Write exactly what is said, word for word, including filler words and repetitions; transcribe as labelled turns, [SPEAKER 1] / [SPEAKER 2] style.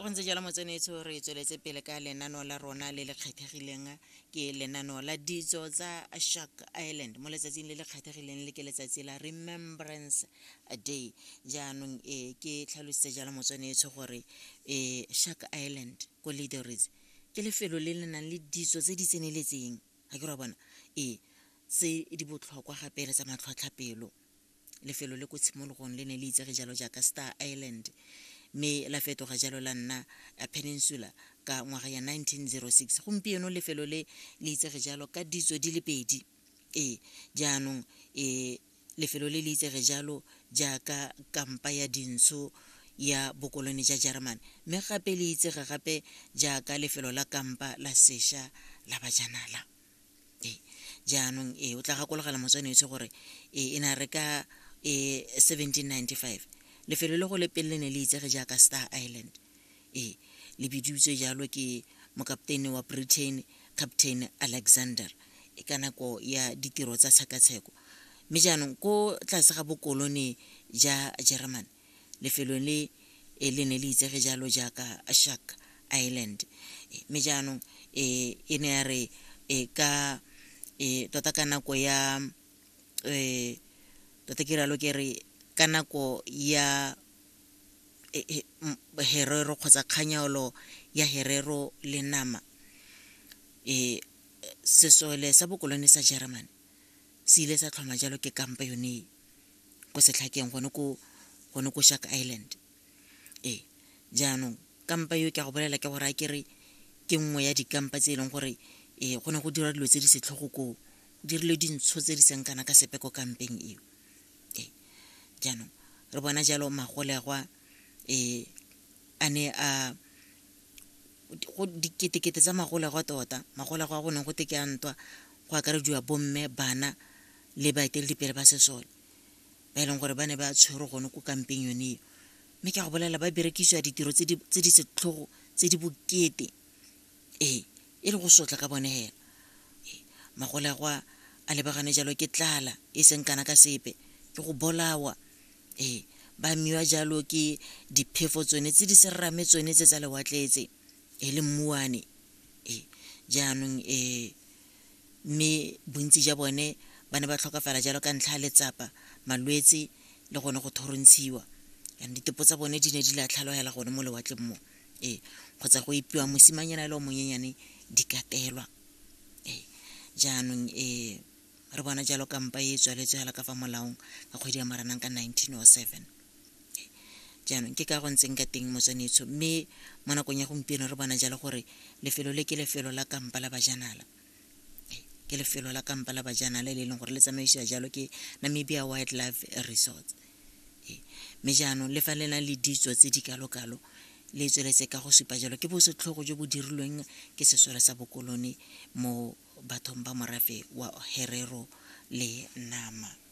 [SPEAKER 1] go ntse jalo motsenetso re tsweletse pele ka lenaneo la rona le le kgethegileng ke lenaneo la ditso tsa Shark Island mo letsatsing le le kgethegileng le ke letsatsi la Remembrance Day. Jaanong e ke tlhalositse jalo motsenetso gore e Shark Island ko Lederich ke lefelo le le nang le ditso tse di tseneletseng ga ke ra bona e tse di botlhokwa gape le tsa matlhotlhapelo. Lefelo le ko tshimologong le ne le itsege jalo jaaka Star Island me la fetoga jalo la nna a peninsula ka ngwaga ya nineteen oh six. Gompieno lefelo le le itsege jalo ka ditso di le pedi e jaanong e lefelo le le itsege jalo jaaka kampa ya dintsho ya bokolone ja German me gape le itsege gape jaaka lefelo la kampa la sesha la bajanala. e jaanong e o tla gakologela motsenetso gore e ena re ka e seventeen ninety-five lefelo le go le pele ne le itsege jaaka Star Island e le bidiutswe jalo ke mokaptene wa Britain Captain Alexander e ka nako ya ditiro tsa tshekatsheko. Mme jaanong ko tlase ga bokolone ja German lefelo le e le ne le itsege jalo jaaka Shark Island. Mme jaanong e e ne ya re e ka e tota ka nako ya e tota ke ralo ke re ka nako ya Herero kgotsa kganyalo ya Herero le nama e sesole sa bokolone sa German se ile sa tlhoma jalo ke kampa yone go setlhakeng gone ko gone ko Shark Island. e jaanong kampa yo ke go bolela ke gore a kere ke nngwe ya dikampa tse e leng gore e gone go dira dilo tse di setlhogo ko dirile dintsho tse di seng kana ka sepe ko kampeng eo. e jaanong re bona jalo magolegwa e ane a go diketekete tsa magolegwa tota magolegwa go neng go teke a ntwa go akarediwa bomme bana le baeteledipele ba sesole ba e leng gore ba ne ba tshwere gone ko kampeng yone eo. Mme ke go bolela ba berekisiwa ditiro tse di setlhogo tse di bokete e e le go sotla ka bone hela. Magolegwa a lebagane jalo ke tlala e seng kana ka sepe ke go bolawa e ba miwa jalo ke diphefo tsone tse di serame tsone tse tsa lewatletse e le mmuane e jaanong e me bontsi ja bone ba ne ba tlhokafala jalo ka ntlha letsapa malwetse le gone go thorontshiwa and ditepo tsa bone di ne di la tlhalohela gone mo lewatleng mo e kgotsa go ipiwa mosimanyana le o monyenyane di katelwa. e jaanong e re bona jalo kampa e tswaletse hela ka fa molaong ka kgwedi ya Moranang ka nineteen oh seven. Jaanong ke ka go ntseng ka teng motsenetso mme mo nakong ya gompieno re bona jalo gore lefelo le ke lefelo la kampa la bajanala ke lefelo la kampa la bajanala le leng gore le tsamaisiwa jalo ke Namibia Wildlife Resort. mme jaanong le fa le na le ditso tse di kalo-kalo le tsweletse ka go supa jalo ke bo setlhogo jo bo dirilweng ke sesole sa bokolone mo bathong ba morafe wa Herero le nama.